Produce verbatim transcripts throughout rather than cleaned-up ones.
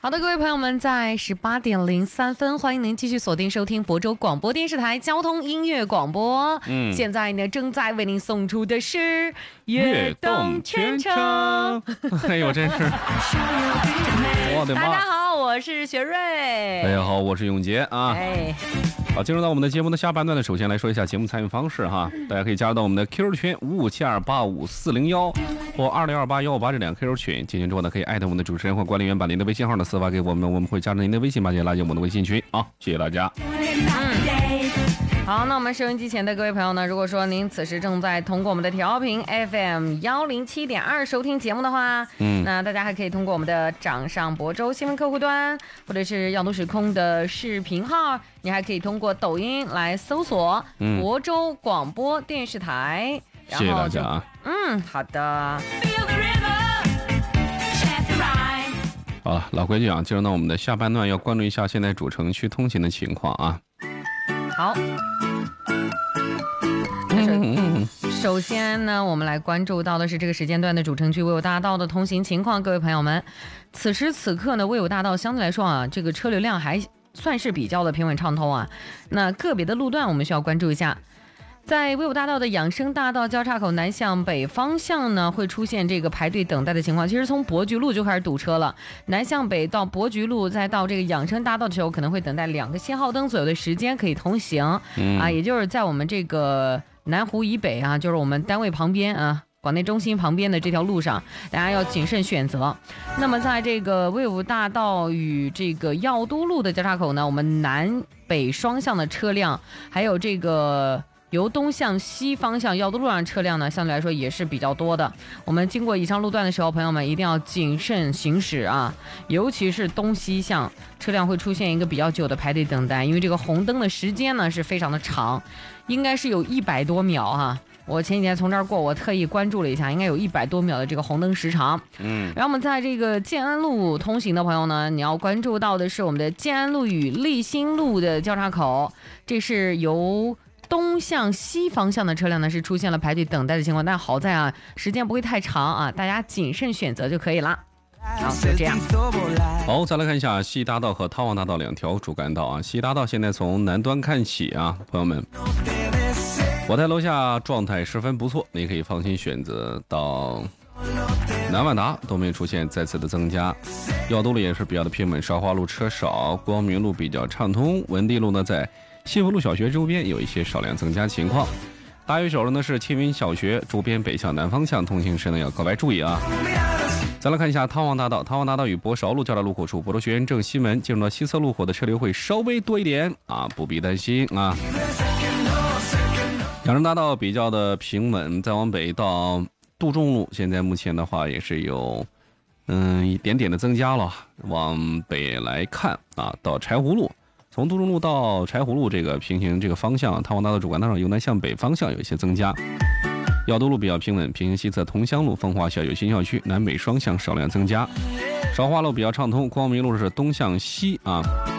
好的，各位朋友们，在十八点零三分，欢迎您继续锁定收听亳州广播电视台交通音乐广播。嗯，现在呢正在为您送出的是悦动全程。哎呦，真是，我的妈！ 大家好，我是学瑞。 大家好，我是永杰啊。哎。好，进入到我们的节目的下半段呢，首先来说一下节目参与方式哈，大家可以加入到我们的 Q Q 群五五七二八五四零一或二零二八幺五八这两个 Q Q 群，进群之后呢，可以艾特我们的主持人或管理员，把您的微信号呢私发给我们，我们会加上您的微信，把您拉进我们的微信群啊，谢谢大家。 好，那我们收音机前的各位朋友呢，如果说您此时正在通过我们的调频 F M 幺零七点二收听节目的话，嗯，那大家还可以通过我们的掌上亳州新闻客户端，或者是耀都时空的视频号，你还可以通过抖音来搜索亳州广播电视台。 谢谢大家啊。 嗯，好的。 好了，老规矩啊，进入到我们的下半段，要关注一下现在主城区通勤的情况啊。 好，首先呢，我们来关注到的是这个时间段的主城区威武大道的通行情况。各位朋友们，此时此刻呢，威武大道相对来说啊，这个车流量还算是比较的平稳畅通啊。那个别的路段我们需要关注一下。在威武大道的养生大道交叉口南向北方向呢，会出现这个排队等待的情况。其实从伯菊路就开始堵车了，南向北到伯菊路，再到这个养生大道的时候，可能会等待两个信号灯左右的时间可以通行、嗯、啊，也就是在我们这个南湖以北啊，就是我们单位旁边啊。广内中心旁边的这条路上，大家要谨慎选择。那么在这个威武大道与这个耀都路的交叉口呢，我们南北双向的车辆，还有这个由东向西方向耀都路上车辆呢，相对来说也是比较多的。我们经过以上路段的时候，朋友们一定要谨慎行驶啊，尤其是东西向车辆会出现一个比较久的排队等待，因为这个红灯的时间呢是非常的长，应该是有一百多秒啊。我前几天从这儿过，我特意关注了一下，应该有一百多秒的这个红灯时长。嗯，然后我们在这个建安路通行的朋友呢，你要关注到的是我们的建安路与立新路的交叉口，这是由东向西方向的车辆呢是出现了排队等待的情况，但好在啊，时间不会太长啊，大家谨慎选择就可以了。好，就这样。 好，再来看一下西大道和汤王大道两条主干道啊。西大道现在从南端看起啊，朋友们。我在楼下状态十分不错，你可以放心选择到南万达都没出现再次的增加，耀都路也是比较的平稳，韶华路车少，光明路比较畅通，文地路呢在幸福路小学周边有一些少量增加情况。大约手的呢是庆云小学周边北向南方向通行时呢要格外注意啊。再来看一下汤王大道，汤王大道与博韶路交叉路口处，亳州学院正西门进入到西侧路口的车流会稍微多一点啊，不必担心啊。养生大道比较的平稳，再往北到杜仲路，现在目前的话也是有嗯一点点的增加了。往北来看啊，到柴湖路，从杜仲路到柴湖路这个平行这个方向，汤王大道主干道上由南向北方向有一些增加。耀都路比较平稳，平行西侧桐乡路、风华小有新校区南北双向少量增加。韶华路比较畅通，光明路是东向西啊。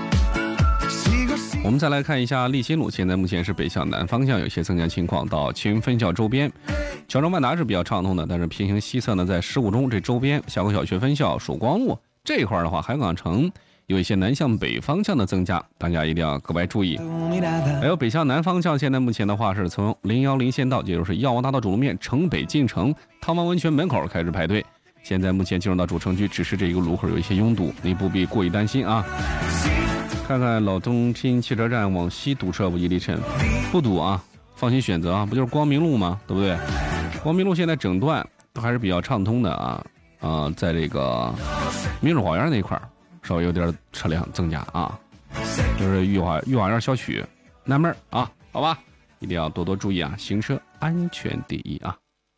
我们再来看一下立新路，现在目前是北向南方向有些增加情况，到青云分校周边，乔城万达是比较畅通的，但是平行西侧呢，在十五中这周边，峡口小学分校、曙光路这一块的话，海港城有一些南向北方向的增加，大家一定要格外注意。还有北向南方向，现在目前的话是从零幺零线道，也就是耀王大道主路面城北进城汤王温泉门口开始排队，现在目前进入到主城区，只是这一个路口有一些拥堵，你不必过于担心啊。看看老东新汽车站往西堵车不一里程，不堵啊，放心选择啊，不就是光明路吗？对不对？光明路现在整段都还是比较畅通的啊啊、呃，在这个民主花园那一块稍微有点车辆增加啊，就是御花御花园小区南门啊，好吧，一定要多多注意啊，行车安全第一啊。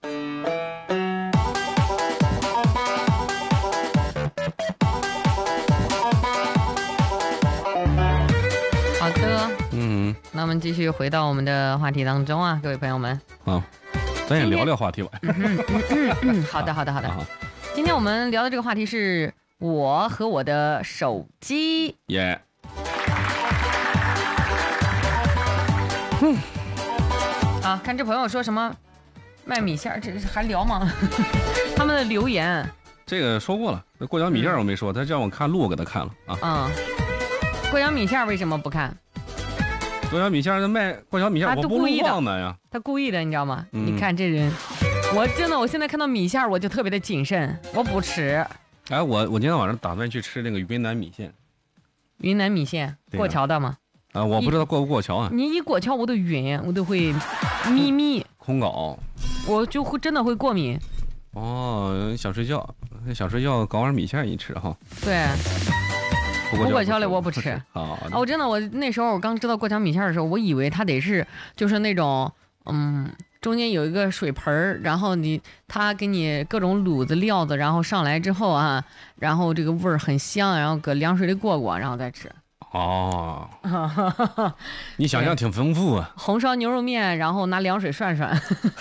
好的，嗯，那我们继续回到我们的话题当中啊，各位朋友们。 啊，咱也聊聊话题吧。 嗯嗯嗯嗯，好的好的好的。今天我们聊的这个话题是我和我的手机。 耶、yeah. 嗯。 啊，看这朋友说什么卖米线，这还聊吗？他们的留言这个说过了，那过桥米线我没说，他让我看路，我给他看了啊。 嗯，过桥米线为什么不看？ 过桥米线他卖过桥米线， 啊我不路忘的呀。 他故意的，你知道吗？ 嗯、 你看这人，我真的，我现在看到米线我就特别的谨慎，我不吃。 哎，我我今天晚上打算去吃那个云南米线。 云南米线过桥的吗？ 啊，我不知道过不过桥啊。 你一过桥我都晕，我都会咪咪。 空搞。 我就会真的会过敏。 哦，想睡觉，想睡觉，搞碗米线一吃哈。 对，不过桥里我不吃。 啊， 我真的，我那时候我刚知道过桥米线的时候，我以为它得是就是那种，嗯，中间有一个水盆儿，然后你他给你各种卤子料子，然后上来之后啊，然后这个味儿很香，然后搁凉水里过过，然后再吃。 哦，你想象挺丰富啊。 红烧牛肉面，然后拿凉水涮涮。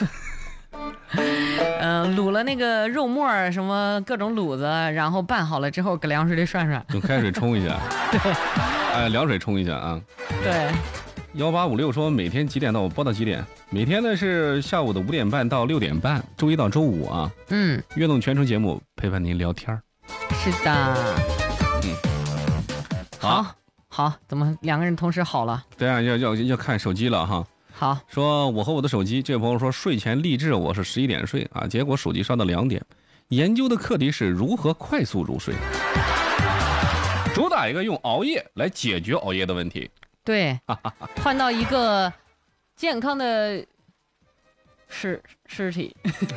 嗯、呃，卤了那个肉末儿，什么各种卤子，然后拌好了之后，搁凉水里涮涮， 用开水冲一下。 对， 哎，凉水冲一下啊。 对。 幺八五六说每天几点到？我播到几点？每天呢是下午的五点半到六点半，周一到周五啊。 嗯， 悦动全程节目陪伴您聊天。 是的。 嗯， 好，好，好怎么两个人同时好了？ 对啊，要要要看手机了哈。 好， 说我和我的手机，这位朋友说睡前励志我是十一点睡啊，结果手机烧到两点。研究的课题是如何快速入睡，主打一个用熬夜来解决熬夜的问题。 对，换到一个健康的尸尸体。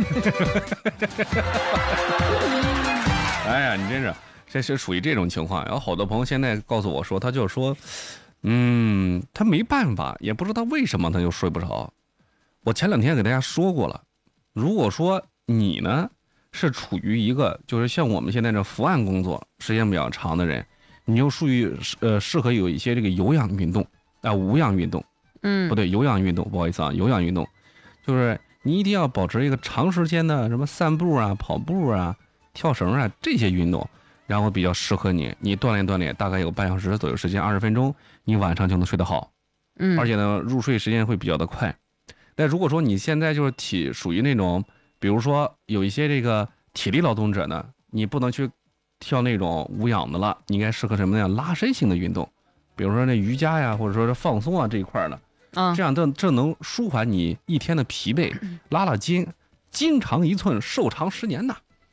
哎呀，你真是，这是属于这种情况。然后好多朋友现在告诉我说，他就说。嗯，他没办法，也不知道为什么他就睡不着。我前两天给大家说过了，如果说你呢是处于一个就是像我们现在这伏案工作时间比较长的人，你就属于呃适合有一些这个有氧运动啊、呃、无氧运动， 嗯， 不对，有氧运动，不好意思啊，有氧运动，就是你一定要保持一个长时间的什么散步啊、跑步啊、跳绳啊这些运动。然后比较适合你，你锻炼锻炼，大概有半小时左右时间，二十分钟，你晚上就能睡得好。 嗯， 而且呢，入睡时间会比较的快。但如果说你现在就是体属于那种，比如说有一些这个体力劳动者呢，你不能去跳那种无氧的了，你应该适合什么样拉伸型的运动，比如说那瑜伽呀，或者说是放松啊这一块的， 啊， 这样这这能舒缓你一天的疲惫，拉拉筋，筋长一寸，寿长十年呐。